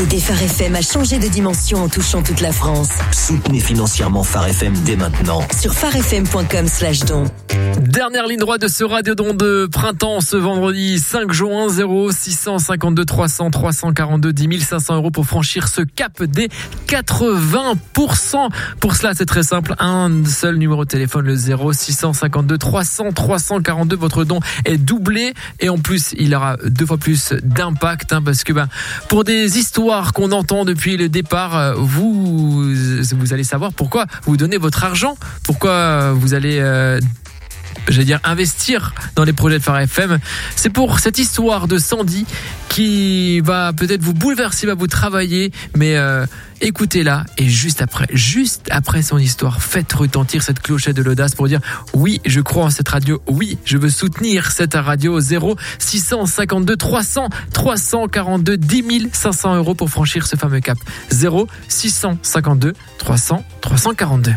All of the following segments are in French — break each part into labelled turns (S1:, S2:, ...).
S1: Aidez Phare FM à changer de dimension en touchant toute la France.
S2: Soutenez financièrement Phare FM dès maintenant.
S1: Sur pharefm.com/don.
S3: Dernière ligne droite de ce radiodon de printemps ce vendredi 5 juin, 0652 300 342 10 500 € pour franchir ce cap des 80%. Pour cela, c'est très simple, un seul numéro de téléphone, le 0652 300 342. Votre don est doublé et en plus, il aura 2 fois plus d'impact parce que pour des histoires qu'on entend depuis le départ, vous allez savoir pourquoi vous donnez votre argent, pourquoi vous allez investir dans les projets de Phare FM. C'est pour cette histoire de Sandy qui va peut-être vous bouleverser, va vous travailler, mais écoutez-la et juste après son histoire, faites retentir cette clochette de l'audace pour dire oui, je crois en cette radio, oui, je veux soutenir cette radio. 0652 300 342 10 500 € pour franchir ce fameux cap. 0652 300 342.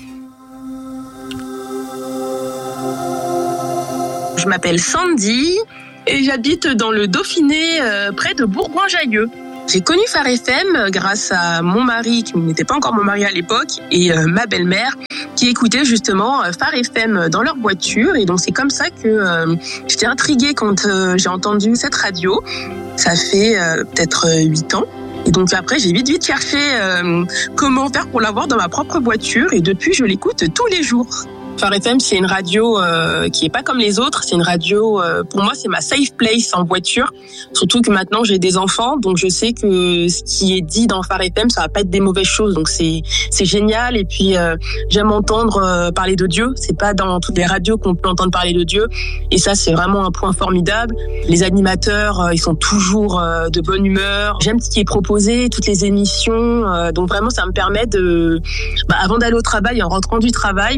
S4: Je m'appelle Sandy et j'habite dans le Dauphiné, près de Bourgoin-Jallieu. J'ai connu Phare FM grâce à mon mari, qui n'était pas encore mon mari à l'époque, et ma belle-mère, qui écoutait justement Phare FM dans leur voiture. Et donc c'est comme ça que j'étais intriguée quand j'ai entendu cette radio. Ça fait peut-être 8 ans. Et donc après, j'ai vite cherché comment faire pour l'avoir dans ma propre voiture. Et depuis, je l'écoute tous les jours. Phare FM, c'est une radio qui est pas comme les autres. C'est une radio, pour moi, c'est ma safe place en voiture. Surtout que maintenant, j'ai des enfants, donc je sais que ce qui est dit dans Phare FM, ça va pas être des mauvaises choses. Donc c'est génial. Et puis j'aime entendre parler de Dieu. C'est pas dans toutes les radios qu'on peut entendre parler de Dieu. Et ça, c'est vraiment un point formidable. Les animateurs, ils sont toujours de bonne humeur. J'aime ce qui est proposé, toutes les émissions. Donc vraiment, ça me permet de, avant d'aller au travail, en rentrant du travail,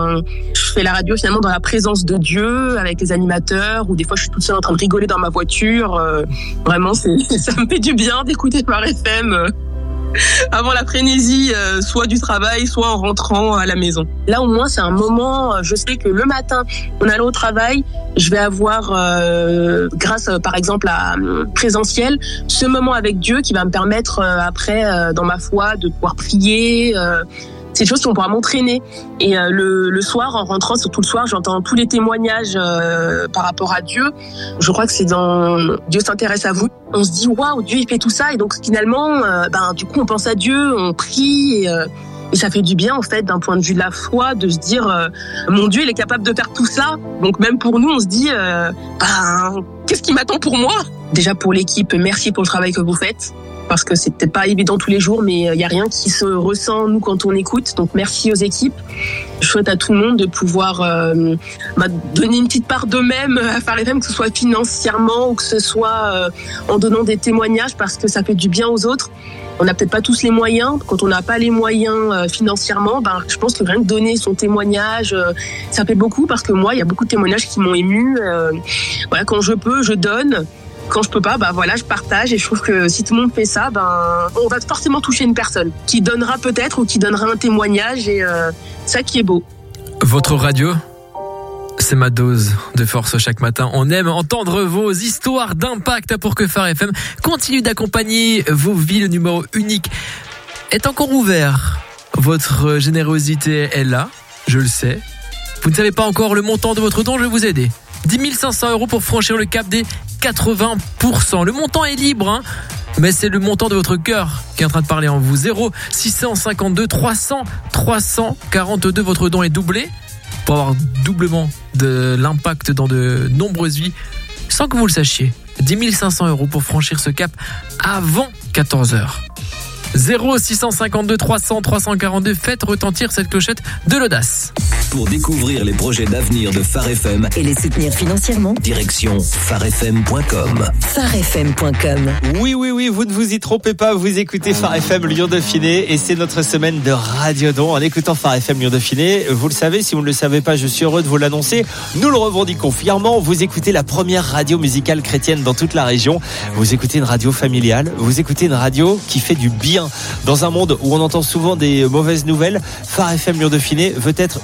S4: je fais la radio finalement dans la présence de Dieu, avec les animateurs, ou des fois je suis toute seule en train de rigoler dans ma voiture. Vraiment, ça me fait du bien d'écouter Phare FM avant la frénésie, soit du travail, soit en rentrant à la maison. Là au moins c'est un moment, je sais que le matin, en allant au travail, je vais avoir, grâce par exemple à présentiel, ce moment avec Dieu qui va me permettre après, dans ma foi, de pouvoir prier. C'est des choses qui vont pouvoir m'entraîner. Et le soir, en rentrant, surtout le soir, j'entends tous les témoignages par rapport à Dieu. Je crois que c'est dans Dieu s'intéresse à vous. On se dit waouh, Dieu il fait tout ça. Et donc finalement, du coup, on pense à Dieu, on prie. Et ça fait du bien en fait, d'un point de vue de la foi, de se dire mon Dieu, il est capable de faire tout ça. Donc même pour nous, on se dit qu'est-ce qui m'attend pour moi ? Déjà pour l'équipe, merci pour le travail que vous faites. Parce que c'est peut-être pas évident tous les jours, mais il y a rien qui se ressent nous quand on écoute. Donc merci aux équipes. Je souhaite à tout le monde de pouvoir donner une petite part d'eux-mêmes à Phare FM, que ce soit financièrement ou que ce soit en donnant des témoignages, parce que ça fait du bien aux autres. On n'a peut-être pas tous les moyens. Quand on n'a pas les moyens financièrement, je pense que rien que donner son témoignage, ça fait beaucoup, parce que moi, il y a beaucoup de témoignages qui m'ont émue. Quand je peux, je donne. Quand je peux pas, je partage, et je trouve que si tout le monde fait ça, on va forcément toucher une personne qui donnera peut-être, ou qui donnera un témoignage, et ça qui est beau.
S3: Votre radio, c'est ma dose de force chaque matin. On aime entendre vos histoires d'impact pour que Phare FM continue d'accompagner vos vies. Le numéro unique est encore ouvert. Votre générosité est là, je le sais. Vous ne savez pas encore le montant de votre don, je vais vous aider. 10 500 € pour franchir le cap des 80%. Le montant est libre, mais c'est le montant de votre cœur qui est en train de parler en vous. 0652 300 342. Votre don est doublé pour avoir doublement de l'impact dans de nombreuses vies sans que vous le sachiez. 10 500 € pour franchir ce cap avant 14h. 0652 300 342. Faites retentir cette clochette de l'audace.
S2: Pour découvrir les projets d'avenir de Phare FM
S1: et les soutenir financièrement,
S2: direction pharefm.com.
S1: pharefm.com.
S5: Oui, vous ne vous y trompez pas, vous écoutez Phare FM Lyon Dauphiné, et c'est notre semaine de Radiodon. En écoutant Phare FM Lyon Dauphiné, vous le savez, si vous ne le savez pas, je suis heureux de vous l'annoncer. Nous le revendiquons fièrement, vous écoutez la première radio musicale chrétienne dans toute la région. Vous écoutez une radio familiale, vous écoutez une radio qui fait du bien. Dans un monde où on entend souvent des mauvaises nouvelles, Phare FM Lyon Dauphiné veut être une respiration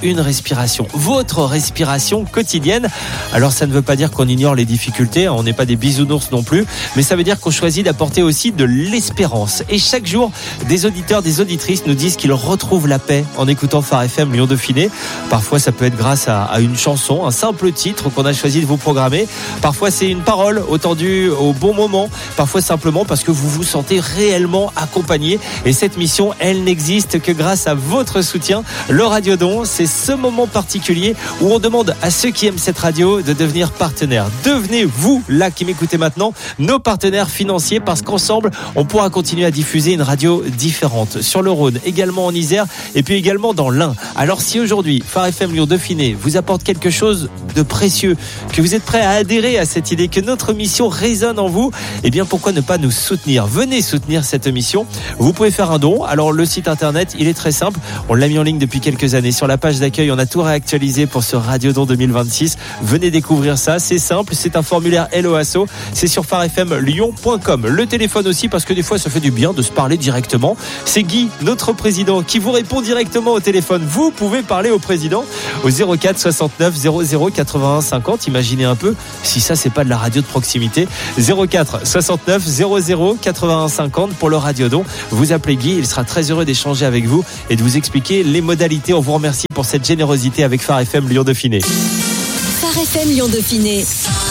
S5: respiration, votre respiration quotidienne. Alors ça ne veut pas dire qu'on ignore les difficultés, on n'est pas des bisounours non plus, mais ça veut dire qu'on choisit d'apporter aussi de l'espérance. Et chaque jour, des auditeurs, des auditrices nous disent qu'ils retrouvent la paix en écoutant Phare FM Lyon Dauphiné. Parfois ça peut être grâce à une chanson, un simple titre qu'on a choisi de vous programmer. Parfois c'est une parole entendue au bon moment, parfois simplement parce que vous vous sentez réellement accompagné. Et cette mission, elle n'existe que grâce à votre soutien. Le Radiodon, c'est ce moment particulier où on demande à ceux qui aiment cette radio de devenir partenaires. Devenez vous, là qui m'écoutez maintenant, nos partenaires financiers, parce qu'ensemble, on pourra continuer à diffuser une radio différente sur le Rhône, également en Isère et puis également dans l'Ain. Alors si aujourd'hui, Phare FM Lyon Dauphiné vous apporte quelque chose de précieux, que vous êtes prêt à adhérer à cette idée, que notre mission résonne en vous, eh bien pourquoi ne pas nous soutenir? Venez soutenir cette mission. Vous pouvez faire un don. Alors le site internet, il est très simple. On l'a mis en ligne depuis quelques années. Sur la page d'accueil, on a tout réactualisé pour ce Radiodon 2026. Venez découvrir ça. C'est simple. C'est un formulaire LOASO. C'est sur pharefmlyon.com. Le téléphone aussi, parce que des fois, ça fait du bien de se parler directement. C'est Guy, notre président, qui vous répond directement au téléphone. Vous pouvez parler au président au 04 69 00 81 50. Imaginez un peu si ça, c'est pas de la radio de proximité. 04 69 00 81 50 pour le Radiodon. Vous appelez Guy, il sera très heureux d'échanger avec vous et de vous expliquer les modalités. On vous remercie pour cette générosité avec Phare FM Lyon Dauphiné.
S1: Phare FM Lyon Dauphiné.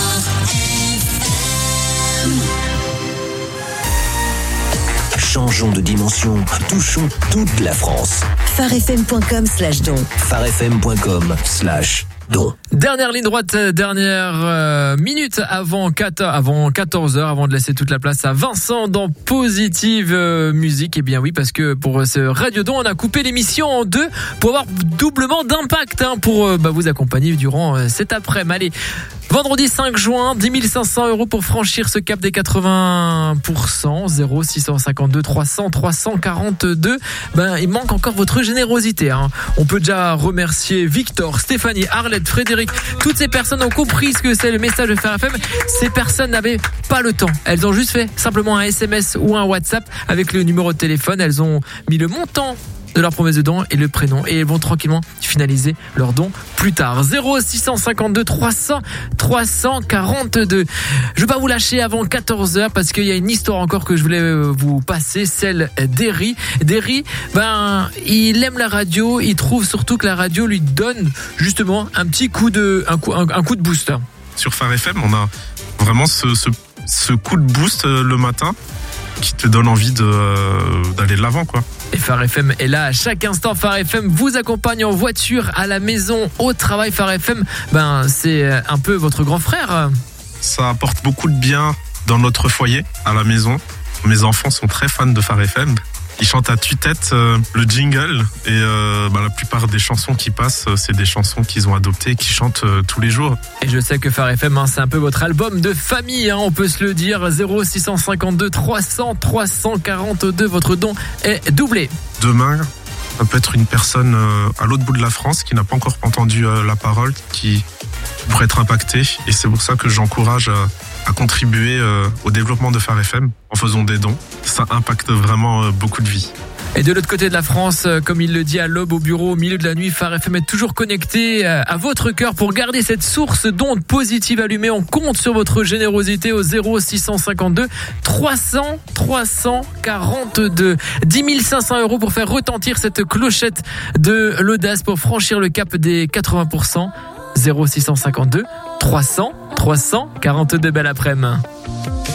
S2: Changeons de dimension, touchons toute la France.
S1: pharefm.com/don.
S2: pharefm.com/don.
S3: Dernière ligne droite, dernière minute avant 14h, avant de laisser toute la place à Vincent dans Positive Musique. Eh bien oui, parce que pour ce Radiodon, on a coupé l'émission en deux pour avoir doublement d'impact, pour vous accompagner durant cet après-midi. Allez, vendredi 5 juin, 10 500 € pour franchir ce cap des 80%. 0652 300 342. Il manque encore votre générosité. On peut déjà remercier Victor, Stéphanie, Arlette, Frédéric. Toutes ces personnes ont compris ce que c'est le message de Phare FM. Ces personnes n'avaient pas le temps. Elles ont juste fait simplement un SMS ou un WhatsApp avec le numéro de téléphone. Elles ont mis le montant de leur promesse de don et le prénom, et elles vont tranquillement finaliser leur don plus tard. 0652 300 342. Je vais pas vous lâcher avant 14h parce qu'il y a une histoire encore que je voulais vous passer, celle d'Eri. D'Eri, il aime la radio, il trouve surtout que la radio lui donne justement un petit coup de boost.
S6: Sur Phare FM, on a vraiment ce coup de boost le matin qui te donne envie d'aller de l'avant, quoi.
S3: Et Phare FM est là à chaque instant. Phare FM vous accompagne en voiture, à la maison, au travail. Phare FM, c'est un peu votre grand frère.
S6: Ça apporte beaucoup de bien dans notre foyer, à la maison. Mes enfants sont très fans de Phare FM. Ils chantent à tue-tête le jingle et la plupart des chansons qui passent, c'est des chansons qu'ils ont adoptées et qu'ils chantent tous les jours.
S3: Et je sais que Phare FM, c'est un peu votre album de famille, on peut se le dire. 0652 300 342, votre don est doublé.
S6: Demain, ça peut être une personne à l'autre bout de la France qui n'a pas encore entendu la parole, qui pourrait être impactée. Et c'est pour ça que j'encourage à contribuer au développement de Phare FM en faisant des dons. Ça impacte vraiment beaucoup de vies.
S3: Et de l'autre côté de la France, comme il le dit à l'aube, au bureau, au milieu de la nuit, Phare FM est toujours connecté à votre cœur pour garder cette source d'ondes positives allumée. On compte sur votre générosité au 0652 300 342. 10 500 € pour faire retentir cette clochette de l'audace pour franchir le cap des 80%. 0652 300 342. Belle après-midi.